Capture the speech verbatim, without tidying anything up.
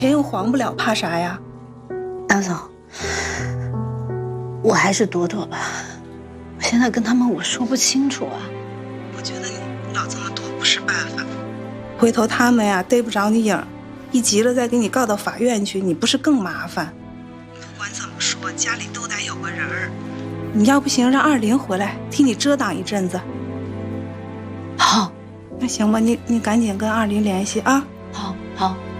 钱又还不了，怕啥呀？ 安总，我还是躲躲吧。我现在跟他们我说不清楚啊。 我觉得你老这么躲不是办法，回头他们呀逮不着你影，一急了再给你告到法院去，你不是更麻烦？不管怎么说，家里都得有个人儿。你要不行，让二林回来替你遮挡一阵子。 好， 那行吧，你你赶紧跟二林联系啊。 好，好。